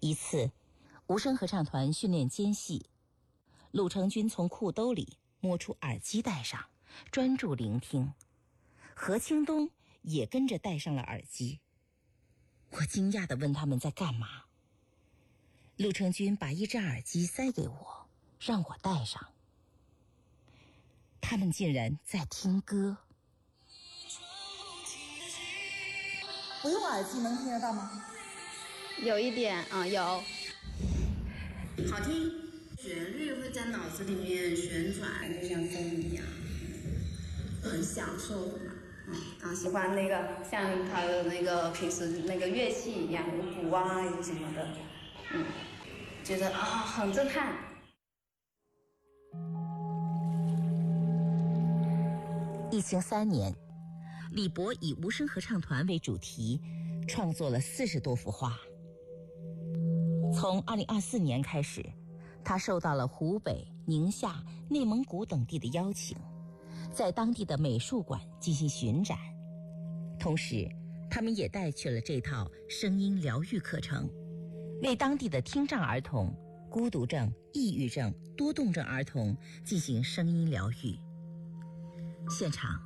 一次，无声合唱团训练间隙，陆成军从裤兜里摸出耳机戴上，专注聆听。何清东也跟着戴上了耳机。我惊讶地问他们在干嘛。陆成军把一只耳机塞给我，让我戴上。他们竟然在听歌。 我用耳机能听得到吗？ 有一点有。 好听，旋律会在脑子里面旋转，就像风一样，很享受的嘛。 喜欢那个像他的那个平时那个乐器一样，有鼓啊，有什么的，觉得很震撼。 疫情3年，李博以无声合唱团为主题，创作了40多幅画。从2024年开始，他受到了湖北、宁夏、内蒙古等地的邀请，在当地的美术馆进行巡展。同时，他们也带去了这套声音疗愈课程，为当地的听障儿童、孤独症、抑郁症、多动症儿童进行声音疗愈。现场